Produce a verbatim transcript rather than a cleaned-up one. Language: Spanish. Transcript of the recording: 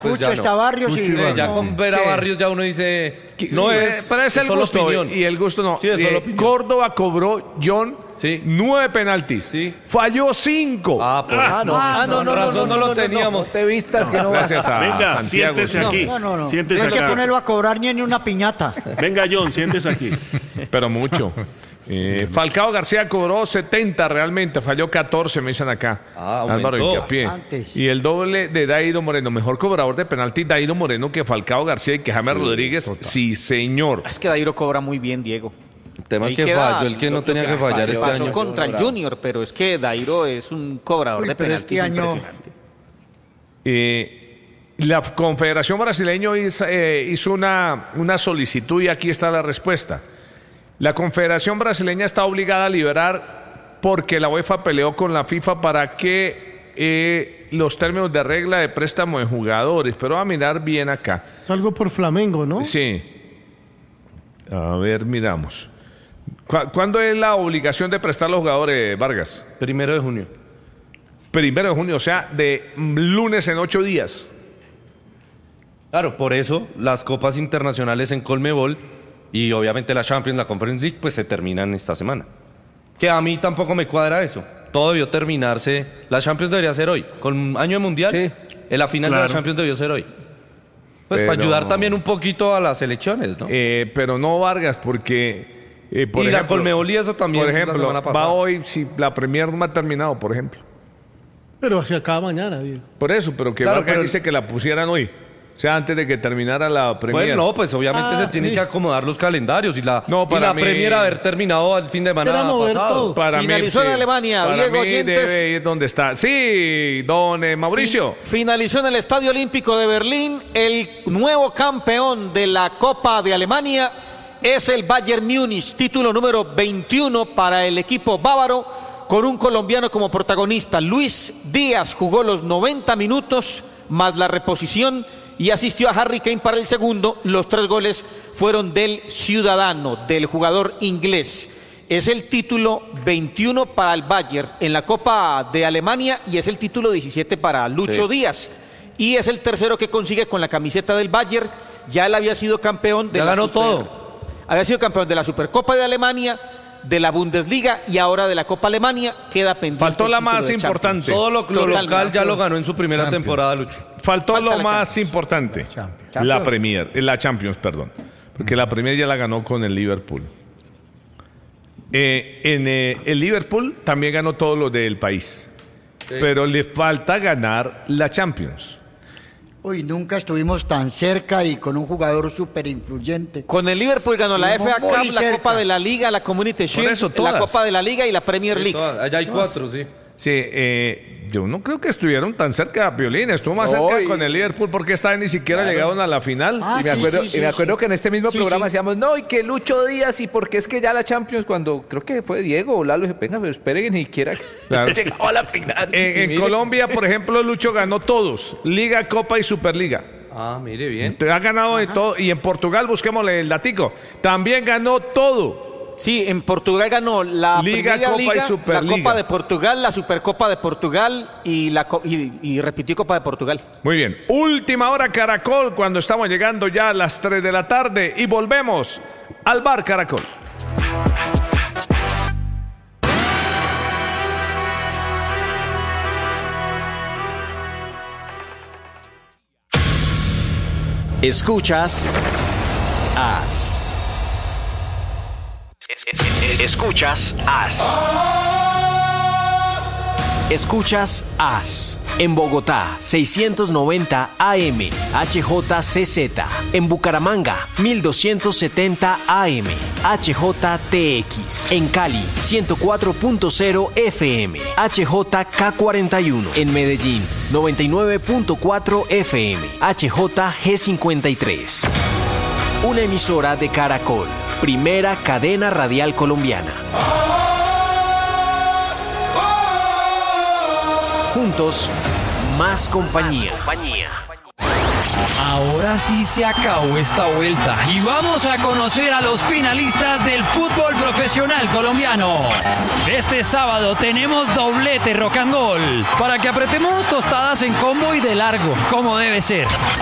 Pues Cucho está Barrios y... Eh, ya no, con ver a sí. Barrios ya uno dice... No Sí, es, pero es el solo gusto opinión. y el gusto no. Sí, es solo Eh, opinión. Córdoba cobró, John, Sí. nueve penaltis. Sí. Falló cinco. Ah, por Ah, no. Ah, no, con no, no, razón no, no, no, lo no, teníamos. No te vistas que no vas. Gracias a Venga, Santiago. siéntese sí. aquí. No, no, no. Siéntese Hay que acá. ponerlo a cobrar ni en una piñata. Venga, John, siéntese aquí. Pero mucho. Eh, Falcao García cobró setenta realmente, falló catorce, me dicen acá. Ah, Álvaro aumentó. Incapié. Antes. Y el doble de Dairo Moreno, mejor cobrador de penalti Dairo Moreno que Falcao García y que James Rodríguez. Sí, señor. Es que Dairo cobra muy bien, Diego. El tema es Ahí que queda falló el que no lo tenía que fallar este pasó año. contra el Junior, pero es que Dairo es un cobrador Uy, de pero penaltis este año- impresionante. Eh, la Confederación Brasileña hizo, eh, hizo una, una solicitud y aquí está la respuesta. La Confederación Brasileña está obligada a liberar porque la UEFA peleó con la FIFA para que eh, los términos de regla de préstamo de jugadores, pero va a mirar bien acá. Es algo por Flamengo, ¿no? Sí. A ver, miramos. ¿Cu- ¿Cuándo es la obligación de prestar a los jugadores, Vargas? Primero de junio. Primero de junio, o sea, de lunes en ocho días. Claro, por eso las copas internacionales en Colmebol y obviamente la Champions, la Conference League, pues se terminan esta semana. Que a mí tampoco me cuadra eso. Todo debió terminarse. La Champions debería ser hoy. Con año de mundial, Sí. en la final de Claro. la Champions debió ser hoy. Pues Pero- para ayudar también un poquito a las elecciones, ¿no? Eh, pero no Vargas, porque... eh, por Y la ejemplo, Colmebol y eso también Por la ejemplo, semana pasada. va hoy, si la Premier no ha terminado, por ejemplo. Pero se acaba mañana, Diego. Por eso, pero que Claro, Vargas pero- dice que la pusieran hoy. O sea, antes de que terminara la Premier. Bueno, no, pues obviamente Ah, se tienen sí. que acomodar los calendarios y la, No, y para la mí- Premier haber terminado el fin de semana Era mover pasado. todo. Para Finalizó mí, en sí. Alemania, Para Diego mí Oyentes. debe ir donde está. Sí, don eh, Mauricio. Finalizó en el Estadio Olímpico de Berlín. El nuevo campeón de la Copa de Alemania es el Bayern Múnich, título número veintiuno para el equipo bávaro, con un colombiano como protagonista. Luis Díaz jugó los noventa minutos más la reposición y asistió a Harry Kane para el segundo. Los tres goles fueron del ciudadano, del jugador inglés. Es el título veintiuno para el Bayern en la Copa de Alemania y es el título diecisiete para Lucho Sí. Díaz. Y es el tercero que consigue con la camiseta del Bayern. Ya él había sido campeón de Ya la ganó Super- todo. Había sido campeón de la Supercopa de Alemania, de la Bundesliga y ahora de la Copa Alemania. Queda pendiente. Faltó el la título más de importante. Champions. Todo lo, lo Totalmente. local ya lo ganó en su primera Champions. temporada, Lucho. Faltó Falta lo la más Champions. importante. La Premier, eh, la Champions, perdón. Porque la Premier ya la ganó con el Liverpool. Eh, en eh, el Liverpool también ganó todo lo del país. Pero le falta ganar la Champions. Uy, nunca estuvimos tan cerca y con un jugador súper influyente. Con el Liverpool ganó la Estuvimos F A Cup, muy la cerca. Copa de la Liga, la Community Shield, eso, la todas. Copa de la Liga y la Premier Sí, League. todas. Allá hay cuatro, sí. Sí, eh, yo no creo que estuvieron tan cerca, Violín. Estuvo más cerca Ay. con el Liverpool porque esta vez ni siquiera llegaron a la final. Ah, y me sí, acuerdo, sí, sí, y me acuerdo sí. que en este mismo Sí, programa sí. decíamos, no, y que Lucho Díaz, y porque es que ya la Champions, cuando creo que fue Diego o Lalo, dije, venga, pero esperen que ni siquiera Claro. llegado a la final. En, Y en mire. Colombia, por ejemplo, Lucho ganó todos. Liga, Copa y Superliga. Ah, mire bien. Te ha ganado de todo. Y en Portugal, busquémosle el datico, también ganó todo. Sí, en Portugal ganó la Liga, Primera Copa y Liga, la Superliga. Copa de Portugal, la Supercopa de Portugal y, la, co- y, y repitió Copa de Portugal. Muy bien. Última hora Caracol cuando estamos llegando ya a las tres de la tarde y volvemos al bar Caracol. Escuchas As. Escuchas As. Escuchas As. En Bogotá, seiscientos noventa A M, H J C Z. En Bucaramanga, mil doscientos setenta A M, H J T X. En Cali, ciento cuatro punto cero F M, H J K cuarenta y uno. En Medellín, noventa y nueve punto cuatro F M, H J G cincuenta y tres. Una emisora de Caracol, primera cadena radial colombiana. Juntos, más compañía. Ahora sí se acabó esta vuelta y vamos a conocer a los finalistas del fútbol profesional colombiano. Este sábado tenemos doblete Rock and Roll para que apretemos tostadas en combo y de largo, como debe ser.